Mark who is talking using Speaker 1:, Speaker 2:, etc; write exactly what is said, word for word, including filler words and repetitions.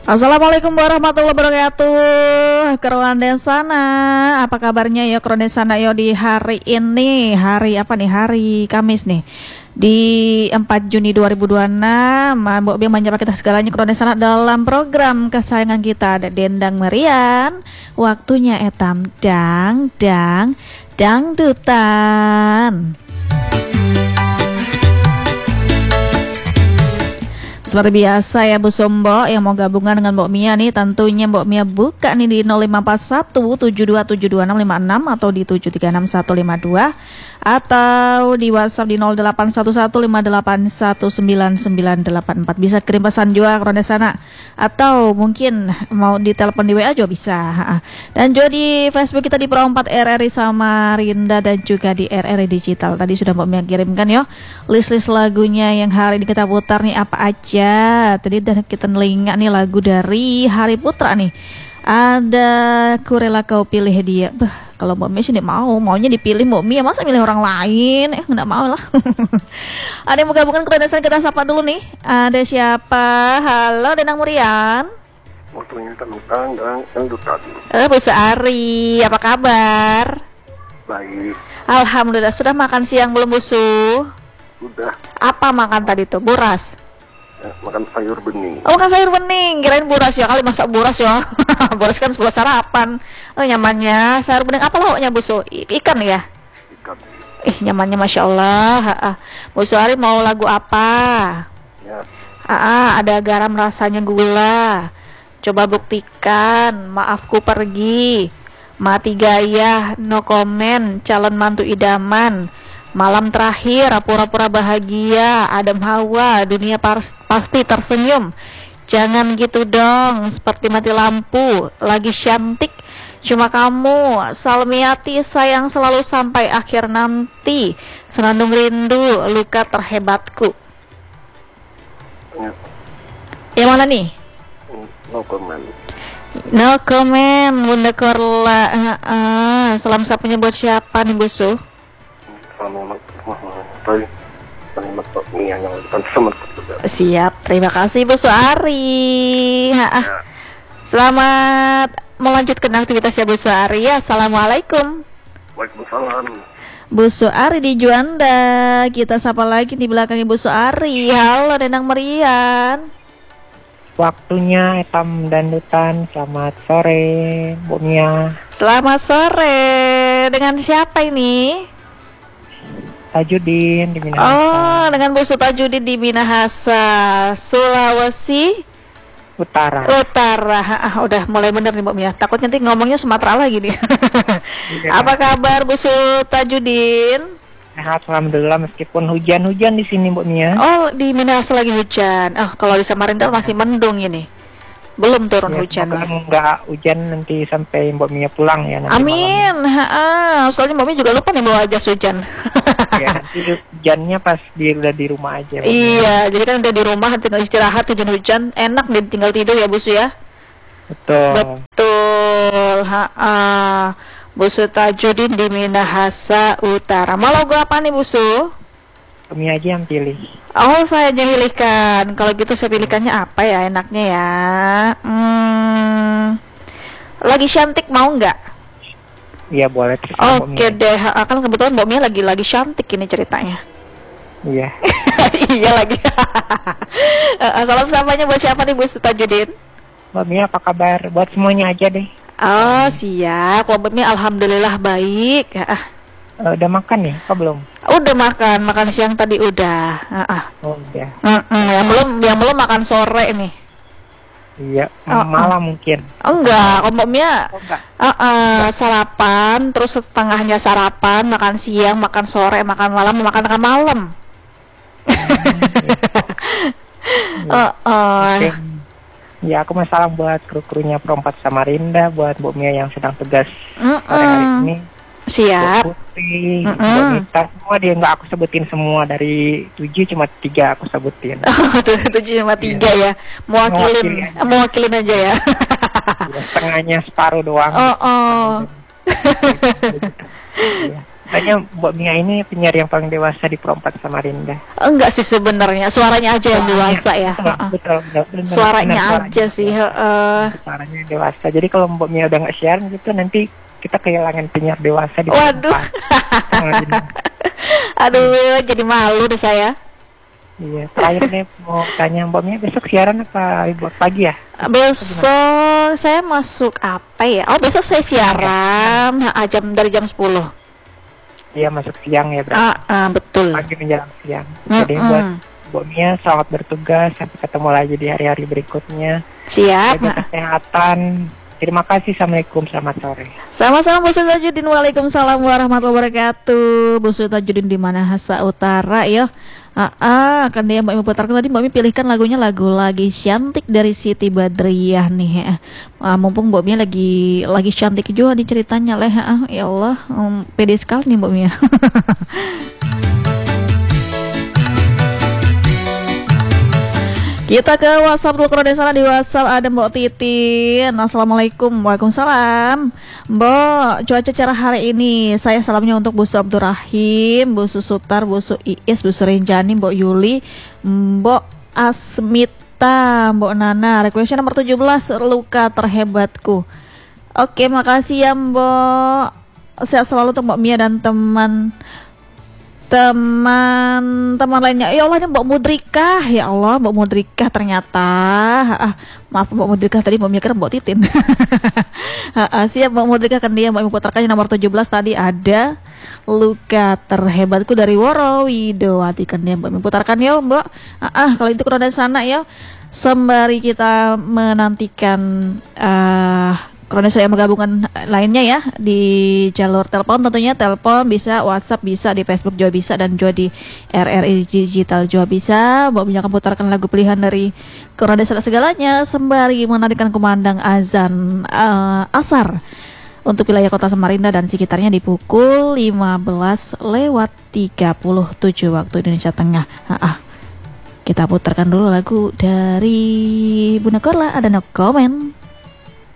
Speaker 1: Assalamualaikum warahmatullahi wabarakatuh. Kerondensana, apa kabarnya ya Kerondensana yo di hari ini? Hari apa nih? Hari Kamis nih. Di empat Juni dua ribu dua puluh enam, Mbok Bing menyapa kita segalanya Kerondensana dalam program kesayangan kita ada Dendang Merian. Waktunya etam dang dang dangdutan. Seperti biasa ya Bu Sombo yang mau gabungan dengan Mbok Mia nih, tentunya Mbok Mia buka nih di nol lima empat satu tujuh dua tujuh dua enam lima enam atau di tujuh tiga enam satu lima dua atau di WhatsApp di nol delapan satu satu lima delapan satu sembilan sembilan delapan empat. Bisa kirim pesan juga Kerondensana atau mungkin mau ditelepon di W A juga bisa. Dan juga di Facebook kita di Pro empat R R I Samarinda dan juga di R R I Digital. Tadi sudah Mbok Mia kirimkan yo list-list lagunya yang hari ini kita putar nih apa aja. Ya, tadi udah kita nelinga nih lagu dari Hari Putra nih. Ada Ku Rela Kau Pilih Dia. Bah, kalau Mbak Mia sih mau, maunya dipilih Mbak Mia, masa milih orang lain? Eh, enggak mau lah. Ada yang mau gabungkan Kerondensana, kita sapa dulu nih. Ada siapa? Halo, Denang Merian.
Speaker 2: Waktunya tentang dan dangdutan.
Speaker 1: Eh, Bu Sari, apa kabar?
Speaker 2: Baik.
Speaker 1: Alhamdulillah. Sudah makan siang belum, Bu Su?
Speaker 2: Sudah.
Speaker 1: Apa makan tadi tuh? Buras?
Speaker 2: Ya, makan sayur bening.
Speaker 1: Oh, makan sayur bening, kirain buras ya, kali masak buras ya. Buras kan sebuah sarapan. Oh, nyamannya sayur bening apa lauknya Bu Su? I- ikan ya?
Speaker 2: Ikan.
Speaker 1: Ih, nyamannya Masya Allah. Ha-ha. Bu Suari mau lagu apa?
Speaker 2: Ya.
Speaker 1: Ah, ada garam rasanya gula. Coba buktikan, maafku pergi. Mati gaya, no comment, calon mantu idaman. Malam terakhir, pura-pura bahagia, Adam Hawa, dunia pas- pasti tersenyum. Jangan gitu dong, seperti mati lampu, lagi cantik. Cuma kamu, Salmiati sayang selalu sampai akhir nanti. Senandung rindu, luka terhebatku.
Speaker 2: Ya.
Speaker 1: Yang mana nih?
Speaker 2: No comment.
Speaker 1: No comment, Bunda Korla. Uh, uh. Salam sapunya buat siapa nih Bu Su?
Speaker 2: Selamat malam. Selamat Mia yang bukan selamat juga.
Speaker 1: Siap, terima kasih Bu Suari. Ha, ah.
Speaker 2: Ya.
Speaker 1: Selamat melanjutkan aktivitasnya Bu Suari. Assalamualaikum.
Speaker 2: Waalaikumsalam.
Speaker 1: Bu Suari di Juanda. Kita sapa lagi di belakang Ibu Suari. Halo Denang Merian.
Speaker 3: Waktunya etam dandutan. Selamat sore Bu Mia.
Speaker 1: Selamat sore. Dengan siapa ini?
Speaker 3: Tajudin di Minahasa.
Speaker 1: Oh, dengan Bu Sutajudin di Minahasa, Sulawesi
Speaker 3: Utara.
Speaker 1: Utara. Ah, udah mulai bener nih Mbak Mia. Takut nanti ngomongnya Sumatera lagi nih.
Speaker 3: Iya.
Speaker 1: Apa kabar Bu Sutajudin?
Speaker 3: Sehat alhamdulillah meskipun hujan-hujan di sini Bu Mia.
Speaker 1: Oh, di Minahasa lagi hujan. Oh, kalau di Samarinda masih mendung ini. Belum turun
Speaker 3: Ya,
Speaker 1: hujan.
Speaker 3: semoga nggak hujan nanti sampai Mbak Mia pulang ya nanti
Speaker 1: Amin. Ha, soalnya Mbak Mia juga lupa nih bawa jas hujan.
Speaker 3: malam. Ya, nanti hujannya pas dia udah di rumah aja. Bu Mia.
Speaker 1: Iya, jadi kan udah di rumah tinggal istirahat hujan-hujan, enak deh tinggal tidur ya Bu Su ya.
Speaker 3: Betul.
Speaker 1: Betul. Ha, ah. Bu Su Tajudin di Minahasa Utara. Mau lagu apa nih Bu Su?
Speaker 3: Bu Mia aja yang pilih.
Speaker 1: Oh, saya aja pilihkan. Kalau gitu saya pilihkannya apa ya enaknya ya? Hmm, lagi cantik mau nggak?
Speaker 3: Iya boleh. terserah Bu
Speaker 1: Oke
Speaker 3: Mia.
Speaker 1: deh. Ah, kan kebetulan Mbak Mia lagi lagi cantik ini ceritanya.
Speaker 3: Iya.
Speaker 1: Iya lagi. Ah, salam samanya buat siapa nih Bu Su Tajudin?
Speaker 3: Mbak Mia apa kabar? Buat semuanya aja deh.
Speaker 1: Oh siap. Mbak Mia alhamdulillah baik. Ah,
Speaker 3: Eh, udah makan ya? Apa belum?
Speaker 1: udah makan, makan siang tadi udah. Ah, ah.
Speaker 3: Oh udah.
Speaker 1: Mm-mm, yang belum, yang belum makan sore nih.
Speaker 3: Iya.
Speaker 1: Oh,
Speaker 3: Malam mungkin.
Speaker 1: Oh, enggak, kalau Mbak Mia
Speaker 3: Oh enggak.
Speaker 1: uh, uh, sarapan, terus setengahnya sarapan, makan siang, makan sore, makan malam, makan makan malam. uh, uh.
Speaker 3: Oke. Ya aku mau salam buat kru-krunya Pro empat Samarinda, buat Bu Mia yang sedang tugas
Speaker 1: Mm-mm.
Speaker 3: hari ini.
Speaker 1: Siap.
Speaker 3: Bu Putri,
Speaker 1: Mm-mm.
Speaker 3: Bu Nita, semua dia nggak aku sebutin semua dari tujuh cuma tiga aku sebutin.
Speaker 1: Oh, tuh, tujuh sama tiga ya. Mewakilin,
Speaker 3: Mewakili aja.
Speaker 1: mewakilin aja ya.
Speaker 3: Ya, setengahnya separuh doang.
Speaker 1: Oh, oh.
Speaker 3: Iya. Kayaknya Mbak Mia ini penyiar yang paling dewasa di Perempat Samarinda.
Speaker 1: Enggak sih sebenarnya, suaranya aja yang dewasa ya.
Speaker 3: Betul, betul, betul, betul,
Speaker 1: Suaranya
Speaker 3: benar,
Speaker 1: aja sih. Uh,
Speaker 3: Suaranya dewasa. Jadi kalau Mbak Mia udah nggak siaran gitu, nanti kita kehilangan penyiar dewasa di
Speaker 1: waduh.
Speaker 3: Samarinda.
Speaker 1: Aduh, jadi malu deh saya.
Speaker 3: Iya, terakhir nih mau tanya Mbak Mia besok siaran apa buat pagi ya?
Speaker 1: Besok saya masuk apa ya? Oh, besok saya siaran nah, jam dari jam sepuluh.
Speaker 3: Iya, masuk siang ya berarti.
Speaker 1: Ah, ah, betul.
Speaker 3: Pagi menjelang siang.
Speaker 1: Mm-mm.
Speaker 3: Jadi buat Mbak Mia selamat bertugas, sampai ketemu lagi di hari-hari berikutnya.
Speaker 1: Siap.
Speaker 3: Jaga kesehatan. Terima kasih. Assalamualaikum, selamat sore.
Speaker 1: Sama-sama Bu Sri Tajudin. Waalaikumsalam warahmatullahi wabarakatuh. Bu Sri Tajudin di mana Hasa Utara ya. Ah, ah, kan dia Mbak Mi putarkan tadi Mbak Mi pilihkan lagunya lagu lagi cantik dari Siti Badriah nih ya. Ah, mumpung Mbak Mi lagi lagi cantik juga di ceritanya leh. Ah, ya Allah, um, pede sekali nih Mbak Mi. Kita ke WhatsApp dulu, kalau sana di WhatsApp ada Mbak Titin. Assalamualaikum. Waalaikumsalam. Mbak, cuaca cerah hari ini. Saya salamnya untuk Bu Su Abdurrahim, Bu Su Sutar, Bu Su Iis, Bu Su Renjani, Mbak Yuli, Mbak Asmita, Mbak Nana. Requestnya nomor tujuh belas, luka terhebatku. Oke, makasih ya Mbak. Sehat selalu untuk Mbak Mia dan teman teman-teman lainnya. Ya Allah, ini Mbak Mudrika. Ya Allah, Mbak Mudrika ternyata. Ah, maaf Mbak Mudrika, tadi Mbak Mia kira Mbak Titin. ah, siap Mbak Mudrika, kan dia Mbak putarkan nomor tujuh belas tadi ada luka terhebatku dari Woro Widowati, kan dia Mbak putarkan ya Mbak. Ah, ah kalau itu kurang dari sana ya. Sembari kita menantikan uh, karena saya menggabungkan lainnya ya di jalur telepon, tentunya telepon bisa, WhatsApp bisa, di Facebook juga bisa, dan juga di R R I Digital juga bisa. Mbak Mia akan putarkan lagu pilihan dari Korona Desa Segalanya sembari menantikan kumandang azan uh, asar untuk wilayah Kota Samarinda dan sekitarnya di pukul lima belas lewat tiga puluh tujuh waktu Indonesia Tengah. Ah, ah. Kita putarkan dulu lagu dari Bunda Korla, ada No Comment.